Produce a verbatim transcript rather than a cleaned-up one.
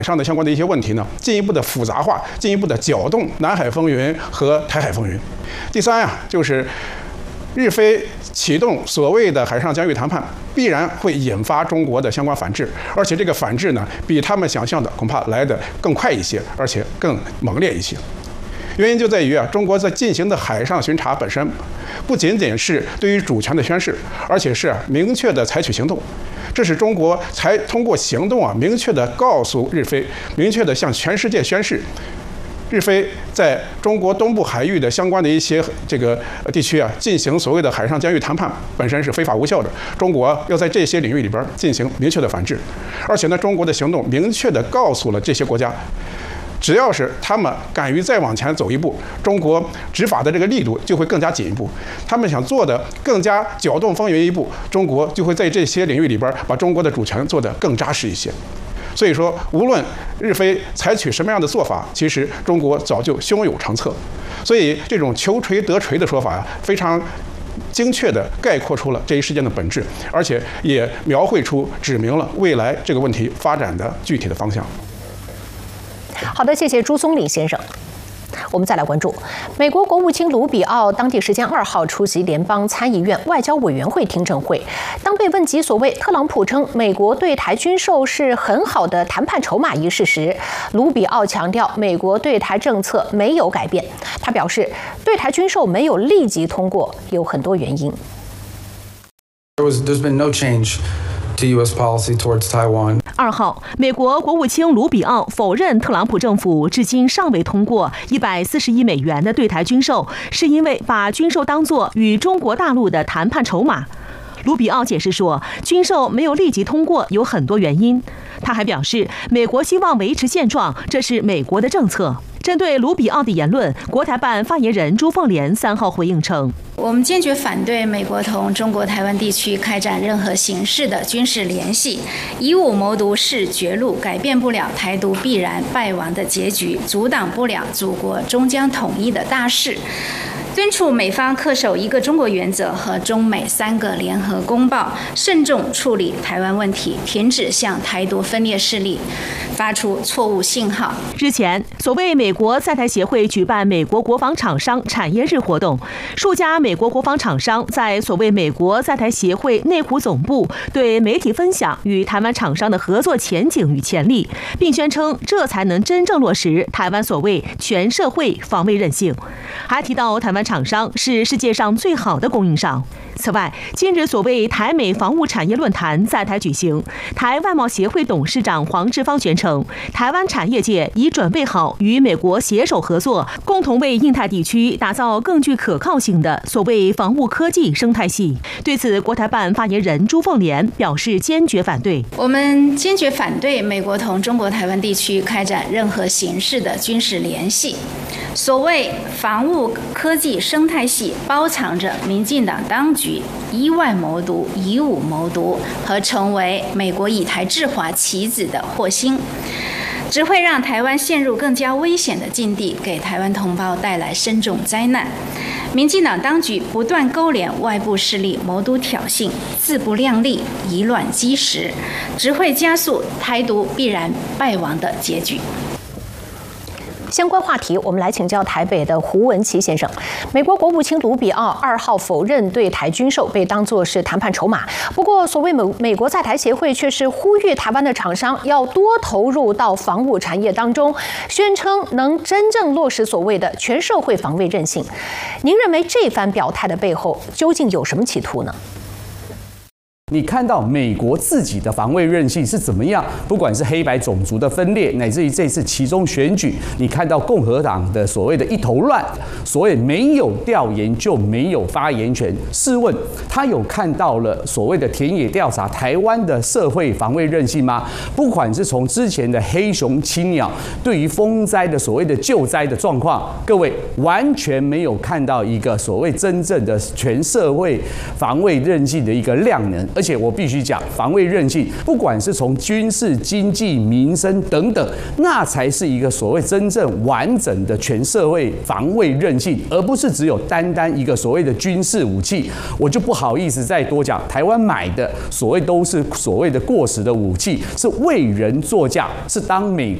上的相关的一些问题呢，进一步的复杂化，进一步的搅动南海风云和台海风云。第三啊，就是日非启动所谓的海上疆域谈判，必然会引发中国的相关反制，而且这个反制呢，比他们想象的恐怕来得更快一些，而且更猛烈一些。原因就在于啊，中国在进行的海上巡查本身，不仅仅是对于主权的宣示，而且是明确的采取行动。这是中国才通过行动啊，明确的告诉日非，明确的向全世界宣示，日非在中国东部海域的相关的一些这个地区啊，进行所谓的海上疆域谈判，本身是非法无效的。中国要在这些领域里边进行明确的反制，而且呢，中国的行动明确的告诉了这些国家，只要是他们敢于再往前走一步，中国执法的这个力度就会更加进一步。他们想做的更加搅动风云一步，中国就会在这些领域里边把中国的主权做得更扎实一些。所以说，无论日非采取什么样的做法，其实中国早就胸有成策。所以这种求锤得锤的说法呀，非常精确地概括出了这一事件的本质，而且也描绘出、指明了未来这个问题发展的具体的方向。 好的，谢谢朱松岭先生。我们再来关注，美国国务卿卢比奥当地时间二号出席联邦参议院外交委员会听证会。当被问及所谓特朗普称美国对台军售是很好的谈判筹码一事时，卢比奥强调美国对台政策没有改变。他表示，对台军售没有立即通过，有很多原因。 There was, there's been no change to U S policy towards Taiwan. 二号，美国国务卿卢比奥否认特朗普政府至今尚未通过一百四十亿美元的对台军售，是因为把军售当作与中国大陆的谈判筹码。卢比奥解释说，军售没有立即通过有很多原因。他还表示，美国希望维持现状，这是美国的政策。针对卢比奥的言论，国台办发言人朱凤莲三号回应称， 我们坚决反对美国同中国台湾地区开展任何形式的军事联系，以武谋独是绝路，改变不了台独必然败亡的结局，阻挡不了祖国终将统一的大势。敦促美方恪守一个中国原则和中美三个联合公报，慎重处理台湾问题，停止向台独分裂势力发出错误信号。 之前，所谓美国在台协会举办美国国防厂商产业日活动，数家美国国防厂商在所谓美国在台协会内湖总部对媒体分享与台湾厂商的合作前景与潜力，并宣称这才能真正落实台湾所谓全社会防卫韧性，还提到台湾厂商是世界上最好的供应商。此外，今日所谓台美防务产业论坛在台举行，台外贸协会董事长黄志芳宣称，台湾产业界已准备好与美国携手合作，共同为印太地区打造更具可靠性的所谓防务科技生态系。对此，国台办发言人朱凤莲表示坚决反对。 我们坚决反对美国同中国台湾地区开展任何形式的军事联系。所谓防务科技生态系，包藏着民进党当局以外谋独、以武谋独和成为美国以台制华棋子的祸心，只会让台湾陷入更加危险的境地，给台湾同胞带来深重灾难。民进党当局不断勾连外部势力谋独挑衅，自不量力，以卵击石，只会加速台独必然败亡的结局。 相关话题，我们来请教台北的胡文琪先生。美国国务卿卢比奥二号否认对台军售被当作是谈判筹码，不过所谓美美国在台协会却是呼吁台湾的厂商要多投入到防务产业当中，宣称能真正落实所谓的全社会防卫韧性。您认为这番表态的背后究竟有什么企图呢？ 你看到美国自己的防卫韧性是怎么样？不管是黑白种族的分裂，乃至于这次期中选举，你看到共和党的所谓的一头乱，所谓没有调研就没有发言权。试问他有看到了所谓的田野调查台湾的社会防卫韧性吗？不管是从之前的黑熊青鸟对于风灾的所谓的救灾的状况，各位完全没有看到一个所谓真正的全社会防卫韧性的一个量能。 而且我必须讲，防卫韧性，不管是从军事、经济、民生等等，那才是一个所谓真正完整的全社会防卫韧性，而不是只有单单一个所谓的军事武器。我就不好意思再多讲，台湾买的所谓都是所谓的过时的武器，是为人作嫁，是当美国